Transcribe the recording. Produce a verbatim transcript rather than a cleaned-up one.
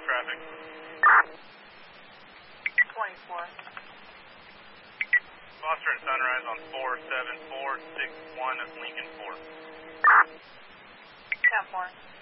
traffic. twenty-four. Foster and Sunrise on four seven four six one of Lincoln four. ten four.